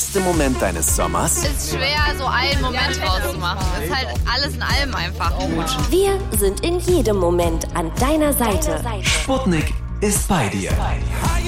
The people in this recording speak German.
beste Moment deines Sommers? Ist schwer, so einen Moment rauszumachen. Ist halt alles in allem einfach gut. Wir sind in jedem Moment an deiner Seite. Sputnik ist bei dir.